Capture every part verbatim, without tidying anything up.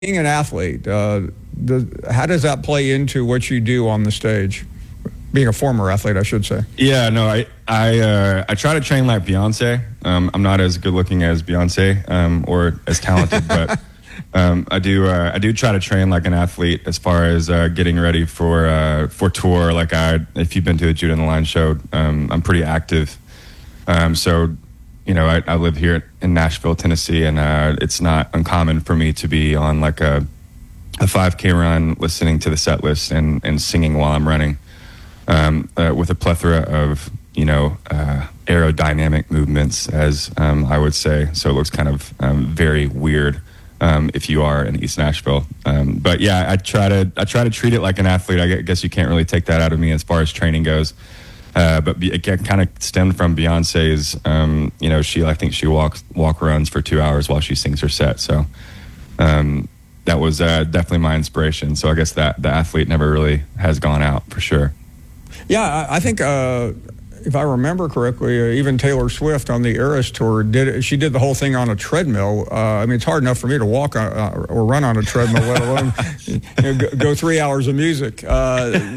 being an athlete, uh, the, how does that play into what you do on the stage? Being a former athlete, I should say. Yeah, no, I I uh, I try to train like Beyonce. Um, I'm not as good looking as Beyonce um, or as talented, but um, I do uh, I do try to train like an athlete as far as uh, getting ready for uh, for tour. Like I, if you've been to a Judah and the Lion show, um, I'm pretty active. Um, so, you know, I, I live here in Nashville, Tennessee, and uh, it's not uncommon for me to be on like a a five K run, listening to the set list and and singing while I'm running. Um, uh, with a plethora of, you know, uh, aerodynamic movements, as um, I would say. So it looks kind of um, very weird um, if you are in East Nashville. Um, but yeah, I try to I try to treat it like an athlete. I guess you can't really take that out of me as far as training goes. Uh, but it kind of stemmed from Beyonce's. Um, you know, she I think she walks walk runs for two hours while she sings her set. So um, that was uh, definitely my inspiration. So I guess that the athlete never really has gone out for sure. Yeah, I think uh, if I remember correctly, uh, even Taylor Swift on the Eras tour did it, she did the whole thing on a treadmill. Uh, I mean, it's hard enough for me to walk on, uh, or run on a treadmill, let alone you know, go, go three hours of music. Uh,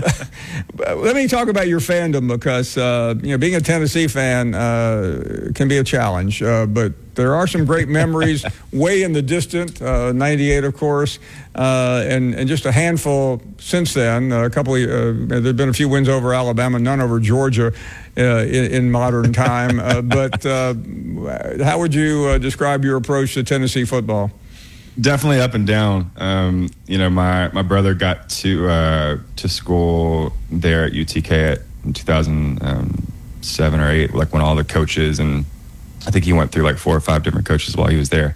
let me talk about your fandom, because uh, you know, being a Tennessee fan uh, can be a challenge, uh, but there are some great memories way in the distant, uh, ninety-eight, of course, uh, and, and just a handful since then. A couple of, uh, there have been a few wins over Alabama, none over Georgia uh, in, in modern time. Uh, but uh, how would you uh, describe your approach to Tennessee football? Definitely up and down. Um, you know, my, my brother got to uh, to school there at U T K in two thousand seven or eight, like when all the coaches and I think he went through like four or five different coaches while he was there.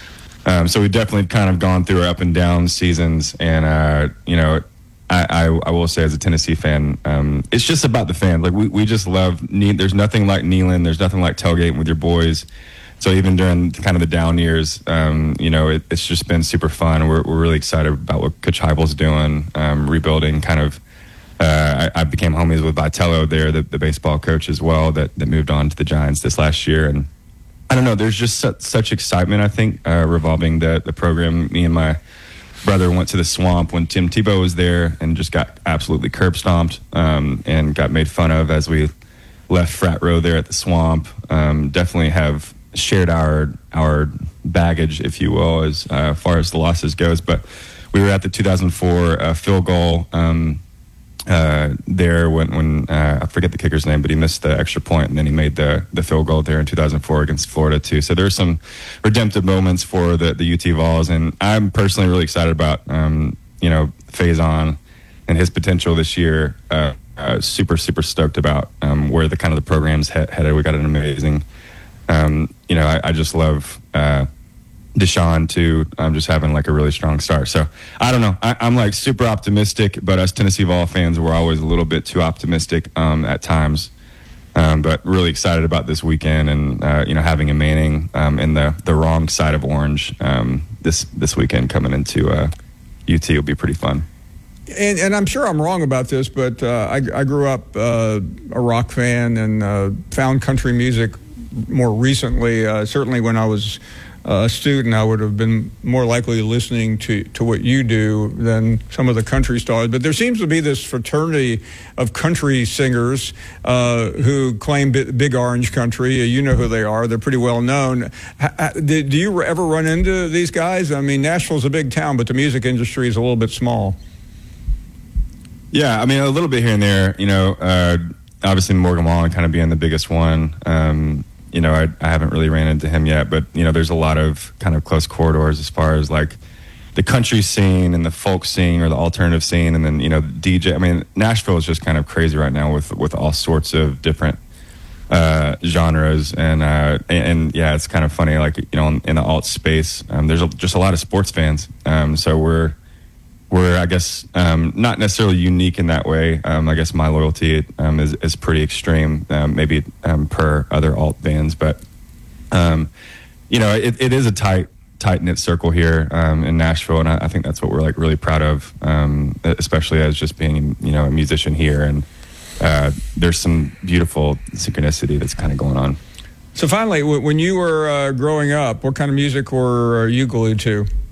Um, so we've definitely kind of gone through up and down seasons. And, uh, you know, I, I, I will say as a Tennessee fan, um, it's just about the fans. Like we, we just love, ne- there's nothing like kneeling. There's nothing like tailgating with your boys. So even during kind of the down years, um, you know, it, it's just been super fun. We're, we're really excited about what Coach Heupel's doing, um, rebuilding kind of. Uh, I, I became homies with Vitello there, the, the baseball coach as well, that, that moved on to the Giants this last year. And I don't know, there's just such, such excitement, I think, uh, revolving the, the program. Me and my brother went to the Swamp when Tim Tebow was there and just got absolutely curb stomped um, and got made fun of as we left frat row there at the Swamp. Um, definitely have shared our our baggage, if you will, as uh, far as the losses goes. But we were at the two thousand four uh, field goal um Uh, there when, when uh, I forget the kicker's name, but he missed the extra point, and then he made the the field goal there in two thousand four against Florida too. So there's some redemptive moments for the, the U T Vols, and I'm personally really excited about um, you know Faison and his potential this year. Uh, uh, super super stoked about um, where the kind of the program's he- headed. We got an amazing, um, you know, I, I just love. Uh, Deshaun too, I'm just having like a really strong start. So I don't know. I, I'm like super optimistic, but us Tennessee Vol fans were always a little bit too optimistic um, at times. Um, but really excited about this weekend, and uh, you know, having a Manning um, in the the wrong side of orange um, this this weekend coming into uh, U T will be pretty fun. And, and I'm sure I'm wrong about this, but uh, I, I grew up uh, a rock fan and uh, found country music more recently. Uh, certainly when I was a student, I would have been more likely listening to, to what you do than some of the country stars. But there seems to be this fraternity of country singers uh, who claim B- Big Orange Country. You know who they are. They're pretty well known. H- do, do you ever run into these guys? I mean, Nashville's a big town, but the music industry is a little bit small. Yeah, I mean, a little bit here and there. You know, uh, obviously Morgan Wallen kind of being the biggest one. Um, You know, I, I haven't really ran into him yet, but, you know, there's a lot of kind of close corridors as far as like the country scene and the folk scene or the alternative scene. And then, you know, D J. I mean, Nashville is just kind of crazy right now with, with all sorts of different uh, genres. And, uh, and, and, yeah, it's kind of funny, like, you know, in, in the alt space, um, there's a, just a lot of sports fans. Um, so we're, we're, I guess, um, not necessarily unique in that way. Um, I guess my loyalty um, is, is pretty extreme, um, maybe um, per other alt bands. But, um, you know, it, it is a tight, tight-knit circle here um, in Nashville, and I, I think that's what we're, like, really proud of, um, especially as just being, you know, a musician here. And uh, there's some beautiful synchronicity that's kind of going on. So finally, when you were uh, growing up, what kind of music were you glued to?